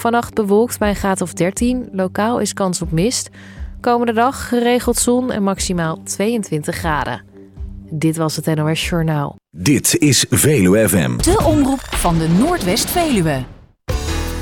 Vannacht bewolkt bij een graad of 13. Lokaal is kans op mist. Komende dag geregeld zon en maximaal 22 graden. Dit was het NOS Journaal. Dit is Veluwe FM. De omroep van de Noordwest-Veluwe.